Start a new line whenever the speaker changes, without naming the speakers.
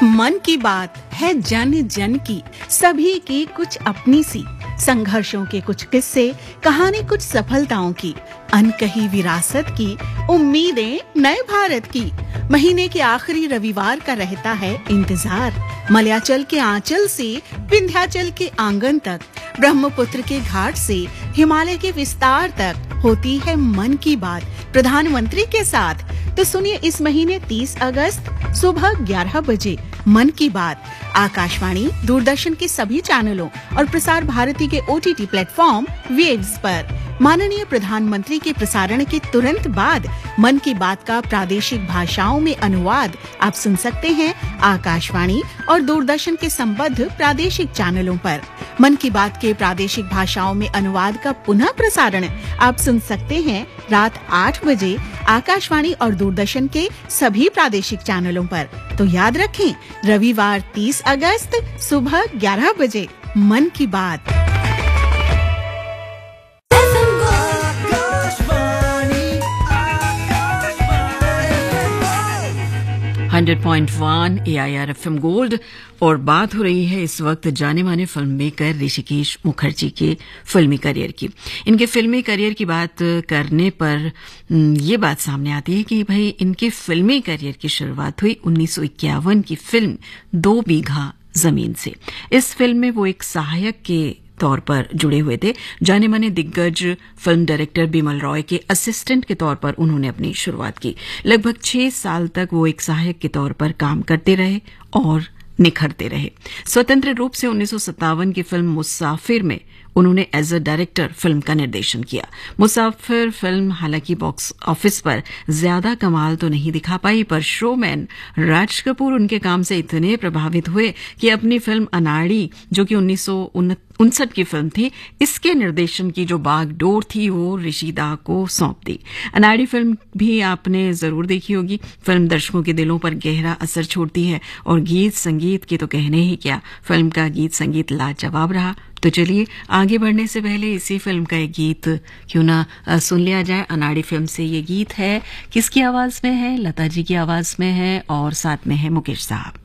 मन की बात है जन जन की, सभी की कुछ अपनी सी, संघर्षों के कुछ किस्से, कहानी कुछ सफलताओं की, अनकही विरासत की, उम्मीदें नए भारत की। महीने के आखिरी रविवार का रहता है इंतजार। मलयाचल के आंचल से विंध्याचल के आंगन तक, ब्रह्मपुत्र के घाट से हिमालय के विस्तार तक होती है मन की बात प्रधानमंत्री के साथ। तो सुनिए इस महीने 30 अगस्त सुबह 11 बजे मन की बात आकाशवाणी, दूरदर्शन के सभी चैनलों और प्रसार भारती के OTT प्लेटफॉर्म वेव्स पर। माननीय प्रधानमंत्री के प्रसारण के तुरंत बाद मन की बात का प्रादेशिक भाषाओं में अनुवाद आप सुन सकते हैं आकाशवाणी और दूरदर्शन के संबद्ध प्रादेशिक चैनलों पर। मन की बात के प्रादेशिक भाषाओं में अनुवाद का पुनः प्रसारण आप सुन सकते हैं रात 8 बजे आकाशवाणी और दूरदर्शन के सभी प्रादेशिक चैनलों पर। तो याद रखें, रविवार 30 अगस्त सुबह 11 बजे मन की बात।
100.1 AIR FM गोल्ड और बात हो रही है इस वक्त जाने माने फिल्म मेकर ऋषिकेश मुखर्जी के फिल्मी करियर की। इनके फिल्मी करियर की बात करने पर ये बात सामने आती है कि भाई इनके फिल्मी करियर की शुरुआत हुई 1951 की फिल्म 2 बीघा जमीन से। इस फिल्म में वो एक सहायक के तौर पर जुड़े हुए थे। जाने माने दिग्गज फिल्म डायरेक्टर बिमल रॉय के असिस्टेंट के तौर पर उन्होंने अपनी शुरुआत की। लगभग 6 साल तक वो एक सहायक के तौर पर काम करते रहे और निखरते रहे। स्वतंत्र रूप से 1957 की फिल्म मुसाफिर में उन्होंने एज अ डायरेक्टर फिल्म का निर्देशन किया। मुसाफिर फिल्म हालांकि बॉक्स ऑफिस पर ज्यादा कमाल तो नहीं दिखा पाई, पर शोमैन राज कपूर उनके काम से इतने प्रभावित हुए कि अपनी फिल्म अनाड़ी, जो कि 1959 की फिल्म थी, इसके निर्देशन की जो बागडोर थी वो ऋषि दा को सौंप दी। अनाड़ी फिल्म भी आपने जरूर देखी होगी। फिल्म दर्शकों के दिलों पर गहरा असर छोड़ती है और गीत संगीत की तो कहने ही क्या, फिल्म का गीत संगीत लाजवाब रहा। तो चलिए आगे बढ़ने से पहले इसी फिल्म का एक गीत क्यों ना सुन लिया जाए। अनाड़ी फिल्म से ये गीत है, किसकी आवाज में है? लता जी की आवाज में है और साथ में है मुकेश साहब।